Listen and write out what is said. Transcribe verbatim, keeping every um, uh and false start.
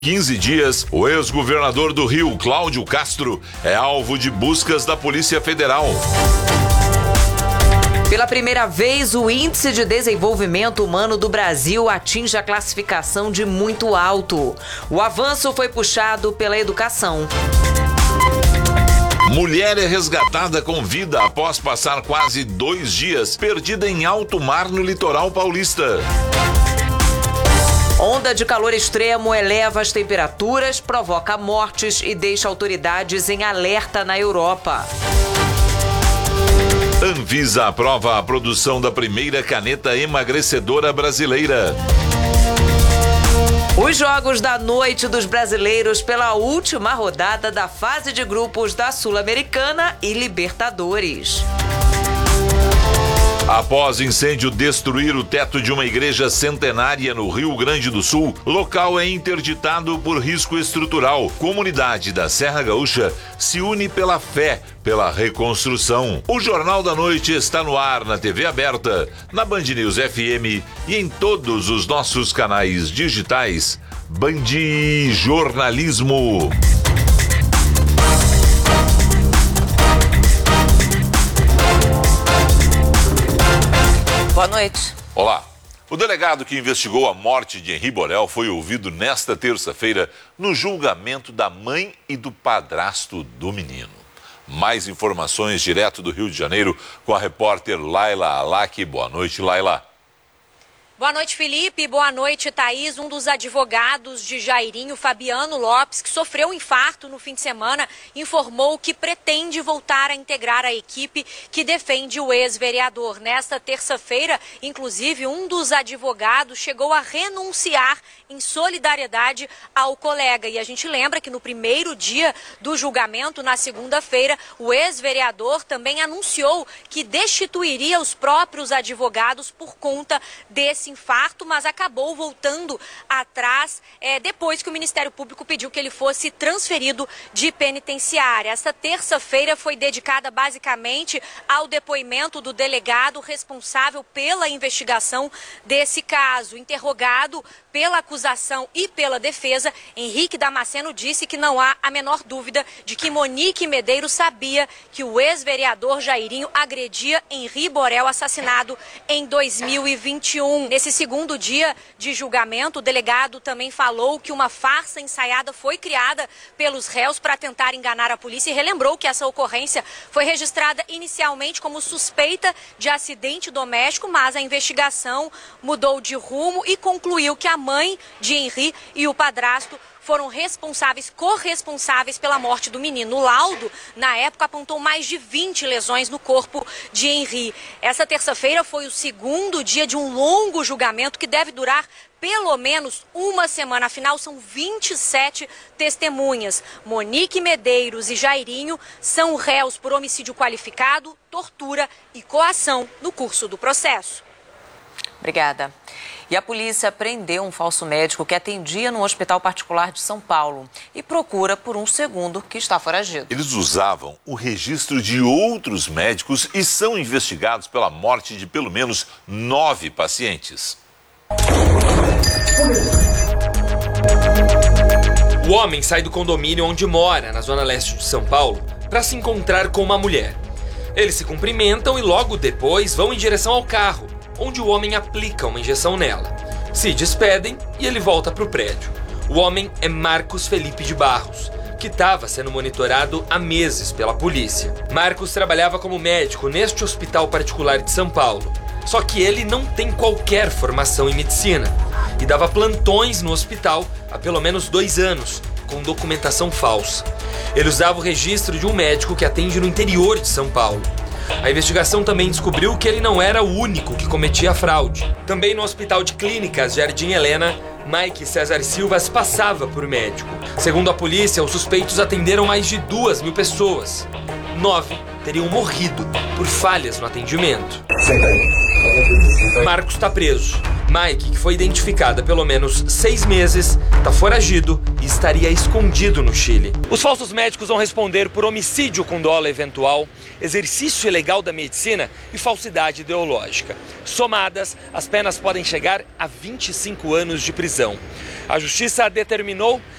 quinze dias, o ex-governador do Rio, Cláudio Castro, é alvo de buscas da Polícia Federal. Pela primeira vez, o Índice de Desenvolvimento Humano do Brasil atinge a classificação de muito alto. O avanço foi puxado pela educação. Mulher é resgatada com vida após passar quase dois dias perdida em alto mar no litoral paulista. Onda de calor extremo eleva as temperaturas, provoca mortes e deixa autoridades em alerta na Europa. Anvisa aprova a produção da primeira caneta emagrecedora brasileira. Os jogos da noite dos brasileiros pela última rodada da fase de grupos da Sul-Americana e Libertadores. Após incêndio destruir o teto de uma igreja centenária no Rio Grande do Sul, local é interditado por risco estrutural. Comunidade da Serra Gaúcha se une pela fé, pela reconstrução. O Jornal da Noite está no ar na T V aberta, na Band News F M e em todos os nossos canais digitais. Band Jornalismo. Boa noite. Olá. O delegado que investigou a morte de Henri Borel foi ouvido nesta terça-feira no julgamento da mãe e do padrasto do menino. Mais informações direto do Rio de Janeiro com a repórter Laila Alac. Boa noite, Laila. Boa noite, Felipe. Boa noite, Thaís. Um dos advogados de Jairinho, Fabiano Lopes, que sofreu um infarto no fim de semana, informou que pretende voltar a integrar a equipe que defende o ex-vereador. Nesta terça-feira, inclusive, um dos advogados chegou a renunciar em solidariedade ao colega. E a gente lembra que no primeiro dia do julgamento, na segunda-feira, o ex-vereador também anunciou que destituiria os próprios advogados por conta desse infarto, mas acabou voltando atrás é, depois que o Ministério Público pediu que ele fosse transferido de penitenciária. Esta terça-feira foi dedicada basicamente ao depoimento do delegado responsável pela investigação desse caso. Interrogado pela acusação e pela defesa, Henrique Damasceno disse que não há a menor dúvida de que Monique Medeiros sabia que o ex-vereador Jairinho agredia Henri Borel, assassinado em dois mil e vinte e um. Nesse segundo dia de julgamento, o delegado também falou que uma farsa ensaiada foi criada pelos réus para tentar enganar a polícia e relembrou que essa ocorrência foi registrada inicialmente como suspeita de acidente doméstico, mas a investigação mudou de rumo e concluiu que a mãe de Henri e o padrasto foram responsáveis, corresponsáveis pela morte do menino. O laudo, na época, apontou mais de vinte lesões no corpo de Henri. Essa terça-feira foi o segundo dia de um longo julgamento que deve durar pelo menos uma semana. Afinal, são vinte e sete testemunhas. Monique Medeiros e Jairinho são réus por homicídio qualificado, tortura e coação no curso do processo. Obrigada. E a polícia prendeu um falso médico que atendia num hospital particular de São Paulo e procura por um segundo que está foragido. Eles usavam o registro de outros médicos e são investigados pela morte de pelo menos nove pacientes. O homem sai do condomínio onde mora, na zona leste de São Paulo, para se encontrar com uma mulher. Eles se cumprimentam e logo depois vão em direção ao carro, onde o homem aplica uma injeção nela. Se despedem e ele volta para o prédio. O homem é Marcos Felipe de Barros, que estava sendo monitorado há meses pela polícia. Marcos trabalhava como médico neste hospital particular de São Paulo, só que ele não tem qualquer formação em medicina e dava plantões no hospital há pelo menos dois anos, com documentação falsa. Ele usava o registro de um médico que atende no interior de São Paulo. A investigação também descobriu que ele não era o único que cometia a fraude. Também no Hospital de Clínicas Jardim Helena, Mike César Silva se passava por médico. Segundo a polícia, os suspeitos atenderam mais de duas mil pessoas. Nove teriam morrido por falhas no atendimento. Marcos está preso, Mike, que foi identificado há pelo menos seis meses, está foragido e estaria escondido no Chile. Os falsos médicos vão responder por homicídio com dolo eventual, exercício ilegal da medicina e falsidade ideológica. Somadas, as penas podem chegar a vinte e cinco anos de prisão. A justiça determinou